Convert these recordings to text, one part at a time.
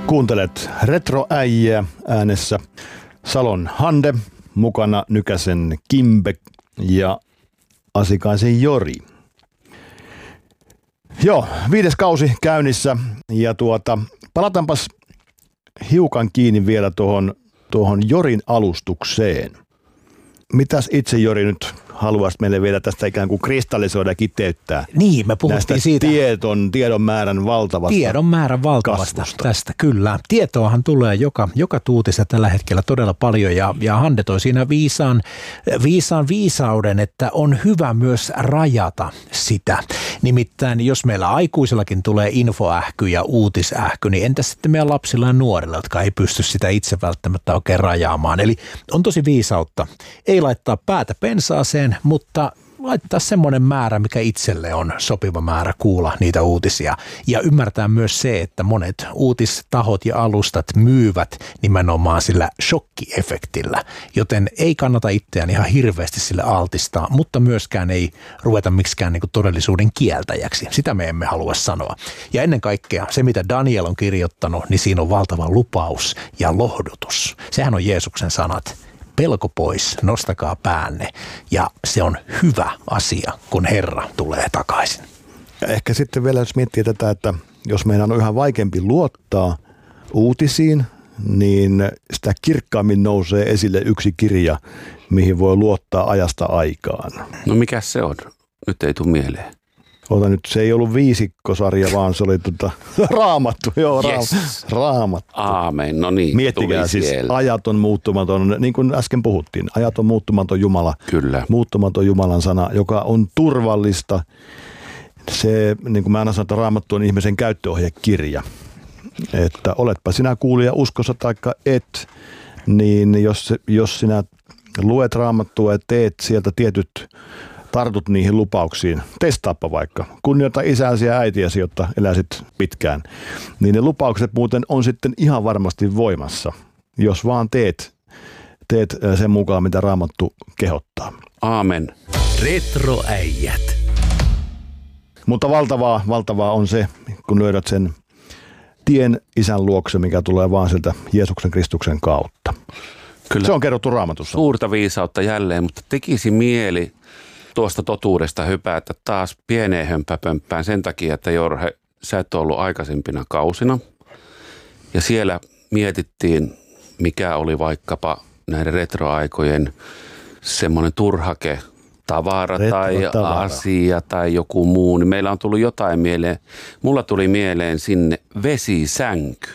Kuuntelet Retroäijää, äänessä Salon Hande, mukana Nykäsen Kimbe ja Asikaisen Jori. Joo, 5. kausi käynnissä ja palataanpas hiukan kiinni vielä tuohon Jorin alustukseen. Mitäs itse Jori nyt haluaisit meille vielä tästä ikään kuin kristallisoida ja kiteyttää? Niin, me puhuttiin siitä. Tiedon määrän valtavasta Tiedon määrän valtavasta kasvusta. Tästä, kyllä. Tietoahan tulee joka tuutissa tällä hetkellä todella paljon ja Hande toi siinä viisauden, että on hyvä myös rajata sitä. Nimittäin jos meillä aikuisillakin tulee infoähky ja uutisähky, niin entäs sitten meidän lapsilla ja nuorilla, jotka ei pysty sitä itse välttämättä oikein rajaamaan. Eli on tosi viisautta. Ei laittaa päätä pensaaseen, mutta laittaa semmoinen määrä, mikä itselle on sopiva määrä kuulla niitä uutisia. Ja ymmärtää myös se, että monet uutistahot ja alustat myyvät nimenomaan sillä shokkiefektillä, joten ei kannata itseään ihan hirveästi sille altistaa, mutta myöskään ei ruveta miksikään niin kuin todellisuuden kieltäjäksi. Sitä me emme halua sanoa. Ja ennen kaikkea se, mitä Daniel on kirjoittanut, niin siinä on valtava lupaus ja lohdutus. Sehän on Jeesuksen sanat. Pelko pois, nostakaa päänne ja se on hyvä asia, kun Herra tulee takaisin. Ja ehkä sitten vielä jos miettii tätä, että jos meidän on yhä vaikeampi luottaa uutisiin, niin sitä kirkkaammin nousee esille yksi kirja, mihin voi luottaa ajasta aikaan. No mikä se on? Nyt ei tule mieleen. Ota nyt, se ei ollut viisikkosarja, vaan se oli Raamattu. Joo, yes. Raamattu. Aamen, no niin. Miettikää siis, ajat on muuttumaton, niin kuin äsken puhuttiin, ajat on muuttumaton Jumala. Kyllä. Muuttumaton Jumalan sana, joka on turvallista. Se, niin kuin mä aina sanon, että Raamattu on ihmisen käyttöohjekirja. Että oletpa sinä kuulija uskossa taikka et, niin jos sinä luet Raamattua ja teet sieltä tartut niihin lupauksiin, testaappa vaikka, kunnioita isäsi ja äitiäsi, jotta eläisit pitkään, niin ne lupaukset muuten on sitten ihan varmasti voimassa, jos vaan teet sen mukaan, mitä Raamattu kehottaa. Aamen. Retroäijät. Mutta valtavaa on se, kun löydät sen tien isän luokse, mikä tulee vaan sieltä Jeesuksen Kristuksen kautta. Kyllä. Se on kerrottu Raamatussa. Suurta viisautta jälleen, mutta tekisi mieli tuosta totuudesta hypätä taas pieneen hömppäpömppään sen takia, että Jorge, sä et ollut aikaisempina kausina. Ja siellä mietittiin, mikä oli vaikkapa näiden retroaikojen semmoinen turhake, tavara tai asia tai joku muu. Niin meillä on tullut jotain mieleen. Mulla tuli mieleen sinne vesisänky.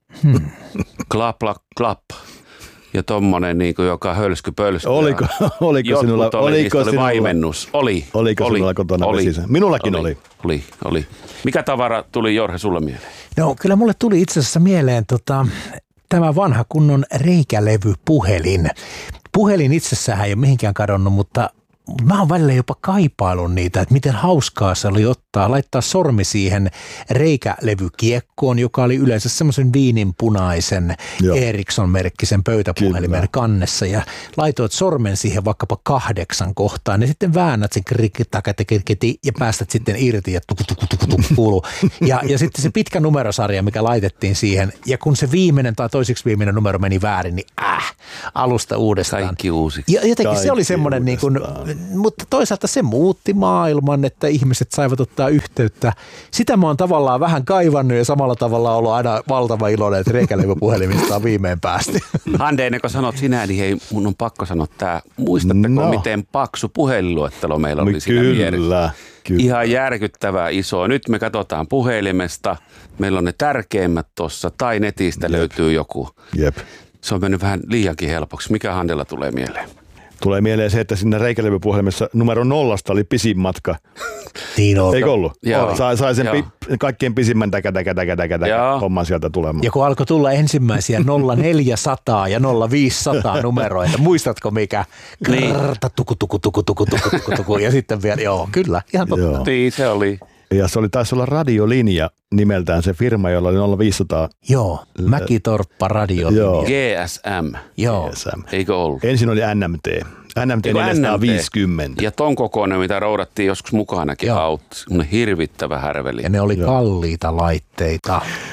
Klap, klap, klap. Ja tommonen niinku, joka hölsky-pölsky. Oliko sinulla vaimennus? Oliko sinulla kotona vesisänky? Minullakin oli. Oli. Mikä tavara tuli Jorge sulle mieleen? No kyllä mulle tuli itse asiassa mieleen tämä vanha kunnon reikälevypuhelin. Puhelin itsessään ei ole mihinkään kadonnut, mutta mä oon välillä jopa kaipaillut niitä, että miten hauskaa se oli laittaa sormi siihen reikälevykiekkoon, joka oli yleensä semmoisen viininpunaisen Ericsson-merkkisen pöytäpuhelimen kannessa ja laitoit sormen siihen vaikkapa 8 kohtaan ja sitten väännät sen krikki ja päästät sitten irti ja kuuluu. Ja sitten se pitkä numerosarja, mikä laitettiin siihen ja kun se viimeinen tai toiseksi viimeinen numero meni väärin, niin alusta uudestaan. Kaikki uusiksi. Ja jotenkin se oli semmoinen niin kuin, mutta toisaalta se muutti maailman, että ihmiset saivat ottaa yhteyttä. Sitä mä oon tavallaan vähän kaivannut ja samalla tavalla ollut aina valtava iloinen, että reikälevypuhelimista on viimein päästy. Hande, ennen kuin sanot sinä, niin hei, mun on pakko sanoa tämä. Muistatteko, miten paksu puhelinluettelo meillä oli siinä vieressä? Kyllä. Ihan järkyttävää iso. Nyt me katsotaan puhelimesta. Meillä on ne tärkeimmät tuossa tai netistä löytyy joku. Jep. Se on mennyt vähän liiankin helpoksi. Mikä Handella tulee mieleen? Tulee mieleen se, että sinne reikälevypuhelimessa numero 0 oli pisin matka. Niin on. Eikö ollut? Sai sen kaikkien pisimmän homman sieltä tulemaan. Ja kun alkoi tulla ensimmäisiä 0400 ja 0500 numeroita, muistatko mikä? Krrrta, tuku. Ja sitten vielä, kyllä, ihan totta. Niin, se oli. Ja se taisi olla radiolinja nimeltään se firma, jolla oli 0500. Joo, Mäkitorppa radiolinja. Joo. GSM. Joo. GSM. Eikö ollut? Ensin oli NMT. NMT 450. Ja ton kokoinen, mitä roudattiin joskus mukanakin semmoinen hirvittävä härveli. Ja ne oli kalliita laitteita.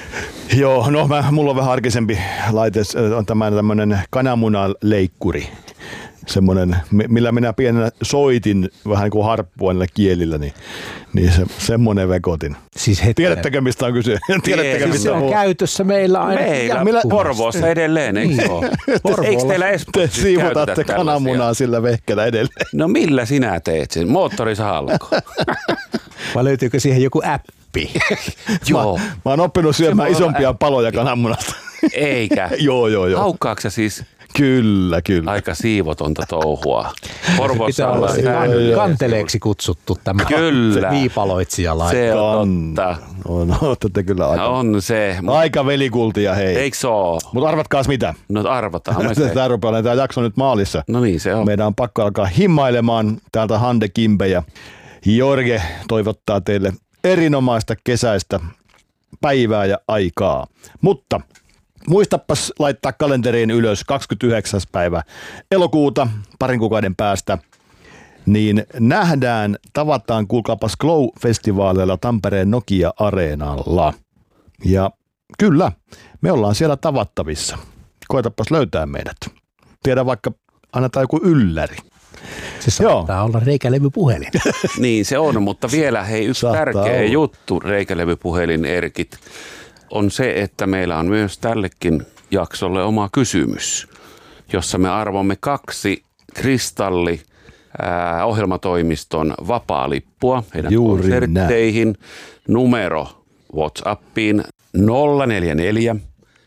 Joo, no mulla on vähän arkisempi laite, on tämmöinen kananmunaleikkuri. Semmoinen, millä minä pienenä soitin vähän kuin harppua niillä kielillä, niin semmoinen vekotin. Siis tiedättekö, mistä on kyse? Tiedättekö, mistä on käytössä meillä aina? Meillä Porvoossa edelleen, eikö ole? Eikö teillä Espoossa te siivutatte kananmunaa sillä vehkellä edelleen? No millä sinä teet sen? Moottorisahalko? Vai löytyykö siihen joku appi? Joo. Mä oon oppinut syömään isompia paloja kananmunasta. Eikä? Joo. Haukkaako sä siis? Kyllä. Aika siivotonta touhua. Pitää olla kanteleeksi kutsuttu tämä viipaloitsijalaite. Se on totta. Olette kyllä aika. On se. Aika velikultia, hei. Eikö se ole? Mutta arvatkaas mitä? No arvataan. Tämä jakso nyt maalissa. No niin se on. Meidän on pakko alkaa himmailemaan täältä Hande Kimpe ja Jorge toivottaa teille erinomaista kesäistä päivää ja aikaa. Mutta muistapas laittaa kalenteriin ylös 29. päivä elokuuta parin kuukauden päästä. Niin tavataan kuulkaapas Glow-festivaaleilla Tampereen Nokia-areenalla. Ja kyllä, me ollaan siellä tavattavissa. Koetapas löytää meidät. Tiedä vaikka annetaan joku ylläri. Se saattaa olla reikälevypuhelin. Niin se on, mutta vielä yksi tärkeä juttu reikälevypuhelin Erkit on se, että meillä on myös tällekin jaksolle oma kysymys, jossa me arvomme 2 Kristalli ohjelmatoimiston vapaalippua heidän konsertteihin. Numero WhatsAppiin 044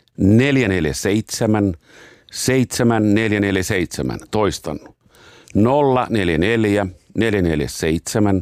447 7447. Toistan 044 447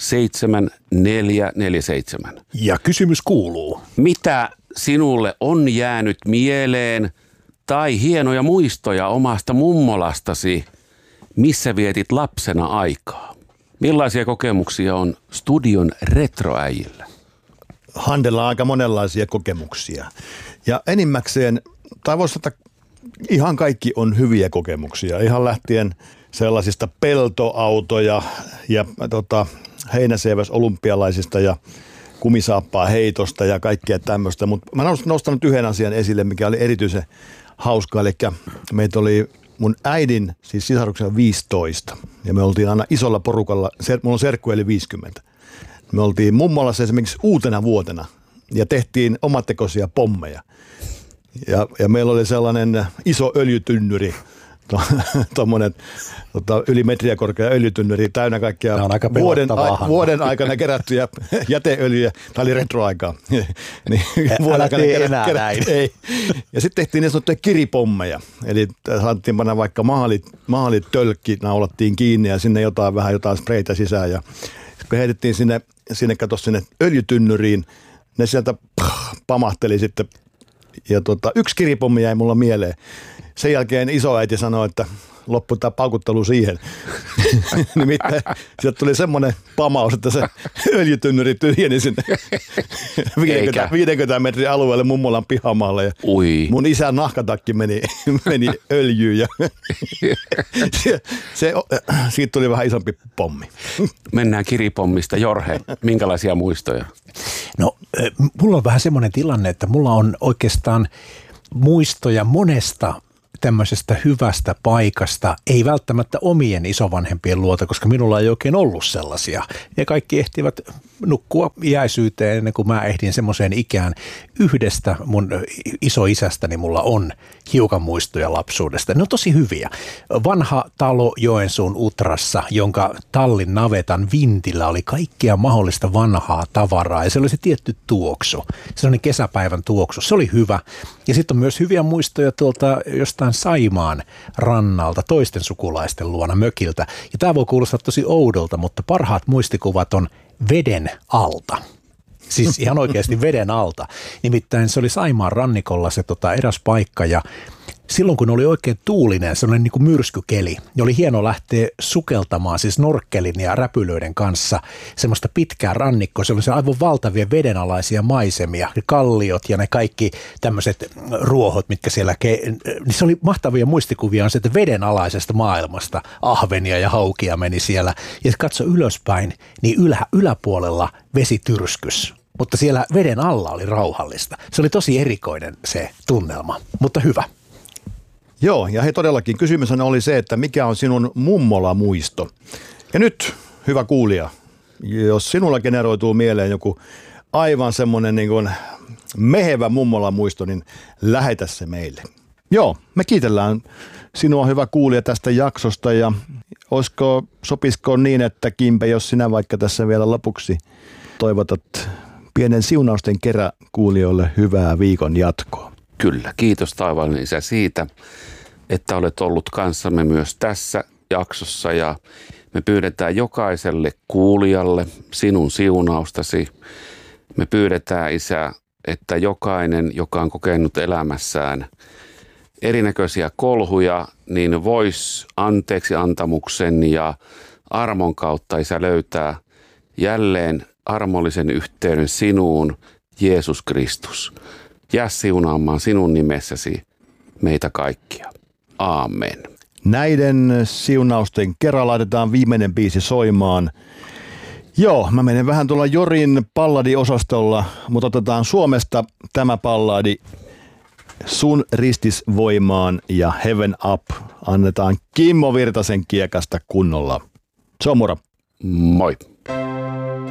7447. Ja kysymys kuuluu. Mitä sinulle on jäänyt mieleen tai hienoja muistoja omasta mummolastasi, missä vietit lapsena aikaa? Millaisia kokemuksia on studion retroäijillä? Handella on aika monenlaisia kokemuksia. Ja enimmäkseen, tai voisi sanoa, ihan kaikki on hyviä kokemuksia. Ihan lähtien sellaisista peltoautoja ja heinäseiväs olympialaisista ja kumisaappaa heitosta ja kaikkea tämmöistä. Mutta mä nostan nyt yhden asian esille, mikä oli erityisen hauska. Eli meitä oli mun äidin, siis sisaruksen 15. Ja me oltiin aina isolla porukalla, mulla on serkku eli 50. Me oltiin mummolassa esimerkiksi uutena vuotena ja tehtiin omatekoisia pommeja. Ja meillä oli sellainen iso öljytynnyri, tuommoinen yli metriä korkea öljytynnyri täynnä kaikkia vuoden aikana kerättyjä jäteöljyjä. Tämä oli retroaikaa. Niin, älä tee enää näin. Ei. Ja sitten tehtiin niin sanottuja kiripommeja. Eli saatiin panna vaikka maalitölkki, naulattiin kiinni ja sinne vähän jotain spreitä sisään. Ja kun heitettiin sinne öljytynnyriin, ne sieltä pamahteli sitten. Ja yksi kiripommi jäi mulla mieleen. Sen jälkeen isoäiti sanoi, että loppui tämä paukuttelu siihen. Nimittäin sieltä tuli semmoinen pamaus, että se öljytynnyri tyhjeni sinne 50 metrin alueelle mummolan pihamaalle. Ja mun isän nahkatakki meni öljyyn ja siitä tuli vähän isompi pommi. Mennään kiripommista. Jorge, minkälaisia muistoja? No, mulla on vähän semmoinen tilanne, että mulla on oikeastaan muistoja monesta tämmöisestä hyvästä paikasta, ei välttämättä omien isovanhempien luota, koska minulla ei oikein ollut sellaisia. Ja kaikki ehtivät nukkua iäisyyteen ennen kuin mä ehdin semmoiseen ikään. Yhdestä mun isoisästäni mulla on hiukan muistoja lapsuudesta. Ne on tosi hyviä. Vanha talo Joensuun Utrassa, jonka tallin navetan vintillä oli kaikkea mahdollista vanhaa tavaraa ja se oli se tietty tuoksu. Sellainen kesäpäivän tuoksu. Se oli hyvä. Ja sitten on myös hyviä muistoja tuolta jostain Saimaan rannalta toisten sukulaisten luona mökiltä. Ja tämä voi kuulostaa tosi oudolta, mutta parhaat muistikuvat on veden alta. Siis ihan oikeasti veden alta. Nimittäin se oli Saimaan rannikolla se eräs paikka ja silloin kun oli oikein tuulinen, sellainen niin kuin myrskykeli, niin oli hieno lähteä sukeltamaan siis norkkelin ja räpylöiden kanssa semmoista pitkää rannikkoa. Se oli se aivan valtavia vedenalaisia maisemia, kalliot ja ne kaikki tämmöiset ruohot, mitkä siellä, niin se oli mahtavia muistikuvia on se, että vedenalaisesta maailmasta ahvenia ja haukia meni siellä. Ja katso ylöspäin, niin yläpuolella vesityrskys. mutta siellä veden alla oli rauhallista. Se oli tosi erikoinen se tunnelma, mutta hyvä. Joo, ja hei todellakin kysymys oli se, että mikä on sinun mummola-muisto. Ja nyt, hyvä kuulija, jos sinulla generoituu mieleen joku aivan semmoinen niin kuin mehevä mummola-muisto, niin lähetä se meille. Joo, me kiitellään sinua, hyvä kuulija, tästä jaksosta ja sopisiko niin, että Kimpe, jos sinä vaikka tässä vielä lopuksi toivotat pienen siunausten kerran kuulijoille hyvää viikon jatkoa. Kyllä, kiitos taivaallinen Isä siitä, että olet ollut kanssamme myös tässä jaksossa ja me pyydetään jokaiselle kuulijalle sinun siunaustasi. Me pyydetään, Isä, että jokainen, joka on kokenut elämässään erinäköisiä kolhuja, niin voisi anteeksi antamuksen ja armon kautta, Isä, löytää jälleen armollisen yhteyden sinuun, Jeesus Kristus. Jää siunaamaan sinun nimessäsi meitä kaikkia. Aamen. Näiden siunausten kerran laitetaan viimeinen biisi soimaan. Joo, mä menen vähän tuolla Jorin palladiosastolla, mutta otetaan Suomesta tämä palladi Sun ristis voimaan ja Heaven Up. Annetaan Kimmo Virtasen kiekasta kunnolla. Se on moro. Moi.